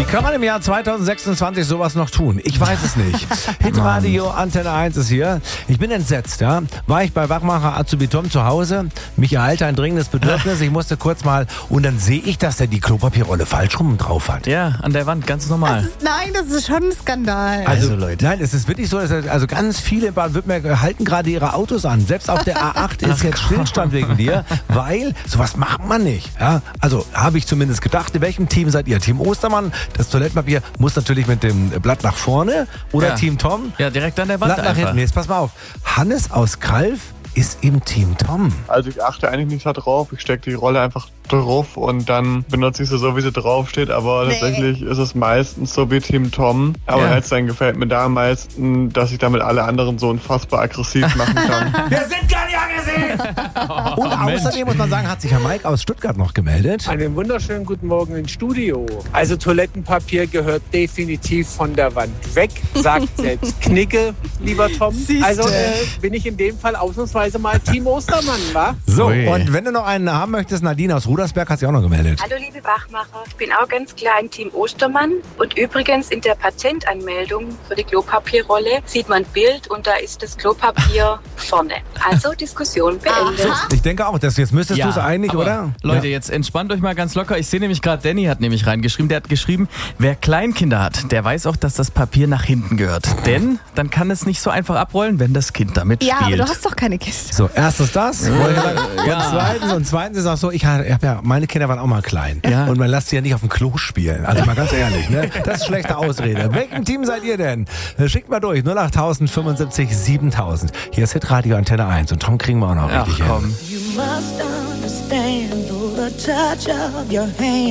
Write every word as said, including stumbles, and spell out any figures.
Wie kann man im Jahr zweitausendsechsundzwanzig sowas noch tun? Ich weiß es nicht. Hitradio Antenne eins ist hier. Ich bin entsetzt, ja. War ich bei Wachmacher Azubi Tom zu Hause, mich ereilte ein dringendes Bedürfnis, ich musste kurz mal, und dann sehe ich, dass der die Klopapierrolle falsch rum drauf hat. Ja, an der Wand, ganz normal. Das ist, nein, das ist schon ein Skandal. Also, Also, Leute. Nein, es ist wirklich so, dass also ganz viele in Baden-Württemberg halten gerade ihre Autos an. Selbst auf der A acht ist jetzt Stillstand wegen dir, weil sowas macht man nicht. Ja? Also habe ich zumindest gedacht. In welchem Team seid ihr? Team Ostermann, das Toilettenpapier muss natürlich mit dem Blatt nach vorne, oder Ja. Team Tom? Ja, direkt an der Wand Blatt nach einfach. hinten. Jetzt pass mal auf. Hannes aus Kalf ist im Team Tom. Also ich achte eigentlich nicht da drauf, ich stecke die Rolle einfach drauf und dann benutze ich sie so, wie sie draufsteht, aber Nee. tatsächlich ist es meistens so wie Team Tom. Aber Ja. Headline gefällt mir da am meisten, dass ich damit alle anderen so unfassbar aggressiv machen kann. Wir sind gar nicht aggressiv! Und außerdem muss man sagen, hat sich Herr Mike aus Stuttgart noch gemeldet. Einen wunderschönen guten Morgen ins Studio. Also Toilettenpapier gehört definitiv von der Wand weg, sagt selbst Knicke, lieber Tom. Siehste. Also äh, bin ich in dem Fall ausnahmsweise mal Team Ostermann, wa? So, Ui. und wenn du noch einen haben möchtest, Nadine aus Rudersberg hat sich auch noch gemeldet. Hallo liebe Wachmacher, ich bin auch ganz klar im Team Ostermann und übrigens in der Patentanmeldung für die Klopapierrolle sieht man ein Bild und da ist das Klopapier vorne. Also Diskussion beendet. Ich denke auch, das, jetzt müsstest du es einig, aber oder? Leute, Ja. jetzt entspannt euch mal ganz locker. Ich sehe nämlich gerade, Danny hat nämlich reingeschrieben, der hat geschrieben, wer Kleinkinder hat, der weiß auch, dass das Papier nach hinten gehört. Denn dann kann es nicht so einfach abrollen, wenn das Kind damit ja, aber spielt. du hast doch keine Kiste. So, erstens das. wollte ich sagen. Und ja. zweitens, und zweitens ist auch so, ich habe ja, meine Kinder waren auch mal klein. Ja. Und man lässt sie ja nicht auf dem Klo spielen. Also mal ganz ehrlich, ne? Das ist schlechte Ausrede. Welchem Team seid ihr denn? Schickt mal durch. null acht fünfundsiebzig siebentausend. Hier ist Hitradio Antenne eins. Und Tom kriegen wir auch noch Ach richtig komm. hin. You must understand through the touch of your hand.